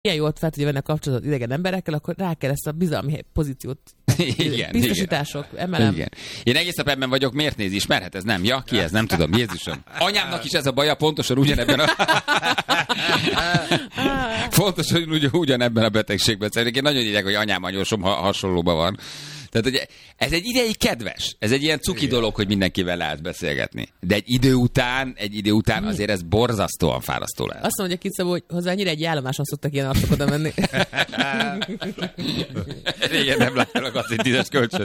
ilyen jól fel tudja venni a kapcsolatot idegen emberekkel, akkor rá kell ezt a bizalmi pozíciót. Igen, biztosítások, emelem. Igen. Én egész nap ebben vagyok, miért néz, ismerhet ez? Nem? Ja, ki ez? Nem tudom, Jézusom. Anyámnak is ez a baja, pontosan ugyanebben a... pontosan ugyanebben a betegségben. Szerintem nagyon írják, hogy anyám anyósom hasonlóban van. Tehát, hogy ez egy ideig kedves. Ez egy ilyen cuki dolog, hogy mindenkivel lehet beszélgetni. De egy idő után azért ez borzasztóan fárasztó lehet. Azt mondja Kicabó, hogy hozzá annyira egy állomáson szoktak ilyen arcok oda menni. Régen nem láttalak azt, hogy 10-es kölcsön.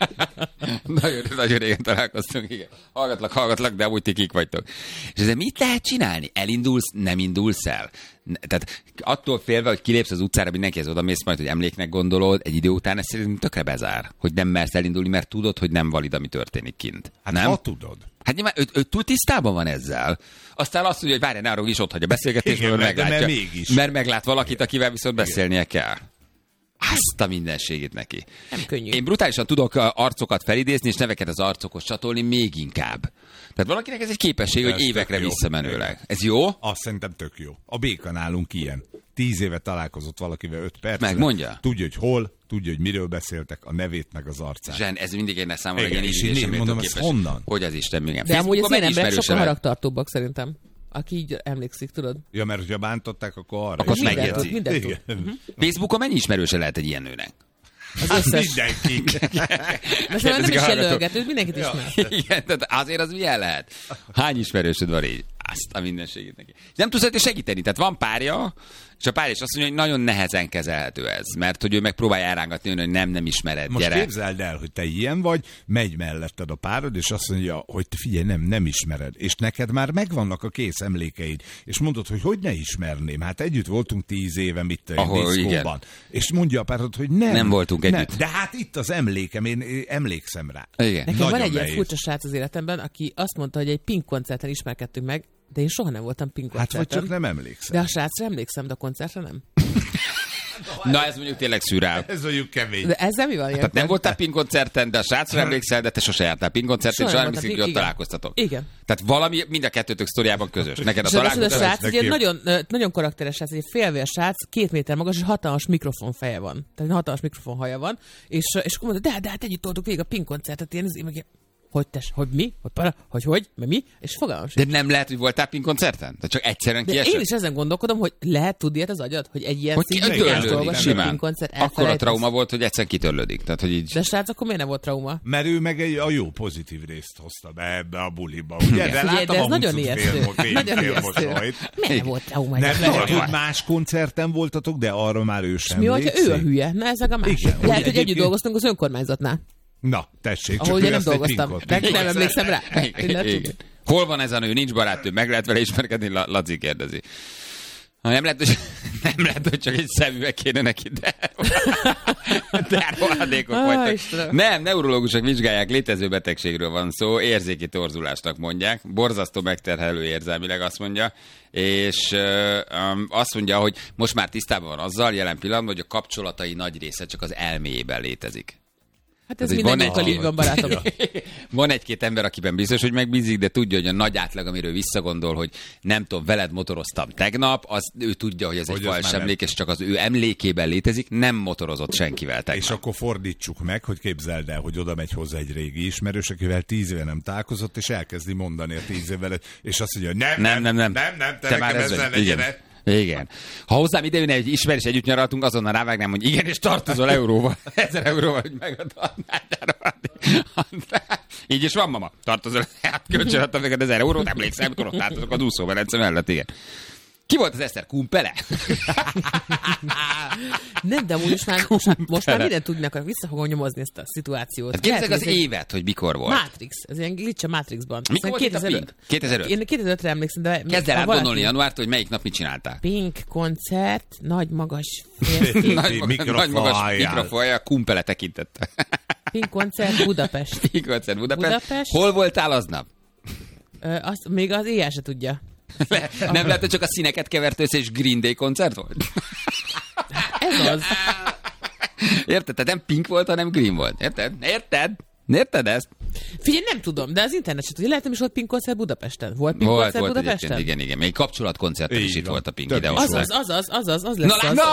Nagyon régen találkoztunk, igen. Hallgatlak, de amúgy ti kik vagytok. És ezzel mit lehet csinálni? Elindulsz, nem indulsz el? Tehát attól félve, hogy kilépsz az utcára, mindenkihez odamész majd, hogy emléknek gondolod, egy idő után ez szerintem tökre bezár, hogy nem mersz elindulni, mert tudod, hogy nem valid, ami történik kint. Hát nem? ha tudod. Hát nyilván ő túl tisztában van ezzel. Aztán azt mondja, hogy várjál, ne arról is ott hagy a beszélgetésről, meglátja. Mert meglát valakit, akivel viszont beszélnie kell. Azt a mindenségét neki. Nem könnyű. Én brutálisan tudok arcokat felidézni, és neveket az arcokhoz csatolni még inkább. Tehát valakinek ez egy képesség, hogy évekre visszamenőleg. Ez jó? Azt szerintem tök jó. A béka nálunk ilyen. 10 éve találkozott valakivel 5 percre. Megmondja. Tudja, hogy hol, tudja, hogy miről beszéltek, a nevét meg az arcát. Zsen, ez mindig egy számomra egy és én mondom, ez honnan? Hogy az Isten még. De amúgy az ilyen emberek sokkal haragtartóbbak szerintem. Aki így emlékszik, tudod? Ja, mert hogyha bántották, akkor arra akkor megérzi. Mindent tud. Facebookon mennyi ismerőse lehet egy ilyen nőnek? Az összes. Mindenki. Most nem is jelölget, mindenkit ismer. Igen, tehát azért az milyen lehet? Hány ismerősöd van így? Azt a mindenségét neki. Nem tudsz rajta segíteni, tehát van párja, és a párja is azt mondja, hogy nagyon nehezen kezelhető ez, mert hogy ő megpróbálja elrángatni, hogy nem ismered, most gyere. Képzeld el, hogy te ilyen vagy, megy melletted a párod, és azt mondja, hogy te figyelj, nem ismered, és neked már megvannak a kész emlékeid, és mondod, hogy ne ismerném, hát együtt voltunk 10 éve, diszkóban. És mondja a párod, hogy nem voltunk együtt. De hát itt az emlékem, én emlékszem rá. Igen. Nekem van egy ilyen furcsa srác az életemben, aki azt mondta, hogy egy Pink koncerten ismerkedtünk meg, de én soha nem voltam Pink koncerten. Hát vagy csak nem emlékszem. De a srácra emlékszem, de a koncertre nem. Na ez mondjuk tényleg szürál. Ez mondjuk kemény. De ezzel mi van ilyen? Tehát nem voltál Pink koncerten, de a srácra emlékszel, de te sose jártál Pink koncerten, és emlékszik, hogy ott találkoztatok. Igen. Tehát valami mind a kettőtök sztoriában közös. Neked a találkozás. A srác egy nagyon karakteres srác, egy félvér srác, 2 méter magas, és hatalmas mikrofonfeje van. Tehát hatalmas mikrofonhaja van. És akkor mondta, de hát együtt toltuk végig a Pink koncertet, ilyen hogy mi? Hogy? Mert mi? És fogalmam sem. De nem lehet, hogy voltál Pink koncerten? Tehát csak egyszerűen kiesett? Én is ezen gondolkodom, hogy lehet tudni ilyet az agyad, hogy egy ilyen színvonalás dolgot simán. Pink koncert akkor a trauma volt, hogy egyszer kitörlődik. Tehát, hogy így... De srác, akkor miért nem volt trauma? Mert ő meg a jó pozitív részt hozta be ebbe a buliba. Ugye? De láttam ez a nagyon ijesztő. Miért volt trauma? Nem lehet, hogy más koncerten voltatok, de arra már ő sem mi, hogyha ő a hülye? Na ez a másik. Lehet, hogy együtt dolgoztunk az önkormányzatnál. Na, tessék, ahol ugye nem dolgoztam. Nem emlékszem rá. Hol van ez a nő? Nincs barátnő. Meg lehet vele ismerkedni? Laci kérdezi. Nem lehet, hogy csak egy szemüveg kéne neki, de rohadékok vagytok. Nem, neurológusok vizsgálják, létező betegségről van szó, érzéki torzulásnak mondják, borzasztó megterhelő érzelmileg azt mondja, és azt mondja, hogy most már tisztában van azzal, jelen pillanatban, hogy a kapcsolatai nagy része csak az elméjében létezik. Hát ez mindenkivel így van, barátom. Van egy-két ember, akiben biztos, hogy megbízik, de tudja, hogy a nagy átlag, amiről visszagondol, hogy nem tudom, veled motoroztam tegnap, az ő tudja, hogy ez egy fals emlék, és csak az ő emlékében létezik, nem motorozott senkivel tegnap. És akkor fordítsuk meg, hogy képzeld el, hogy oda megy hozzá egy régi ismerős, akivel 10 éve nem találkozott, és elkezdi mondani a 10 évvel, és azt mondja, hogy nem, te már ezzel legyen. Igen. Ha hozzám idejön egy ismerős, együtt nyaraltunk, azonnal rávágnám, hogy igen, és tartozol euróval. 1000 euróval, hogy megadnád. Így is van, mama. Tartozol. Hát kölcsönadtam neked 1000 eurót, emlékszem, tudod, látozok a úszóvelence mellett, igen. Ki volt az Eszter? Kumpele? Nem, de amúgy most már mindent tudnak, vissza fogom nyomozni ezt a szituációt. Hát képzeld az évet, hogy mikor volt. Matrix, ez ilyen glitch a Matrixban. Mikor volt 2005? 2005. Én 2005-re emlékszem, de... Kezd el átgondolni januárt, hogy melyik nap mit csináltál. Pink koncert, nagy magas férfi. Nagy magas mikrofonja, Kumpele tekintette. Pink koncert Budapest. Pink koncert Budapest. Hol voltál aznap? Azt még az éjjel se tudja. Nem lehet, hogy csak a színeket kevert össze, és Green Day koncert volt? Ez az. Érted? Tehát nem Pink volt, hanem Green volt. Érted? Érted ezt? Figyelj, nem tudom, de az internet sem tudja. Lehet, nem is volt Pink koncert Budapesten. Volt Pink koncert Budapesten? Igen. Még kapcsolatkoncerten is itt volt a Pink ide. Az lesz az.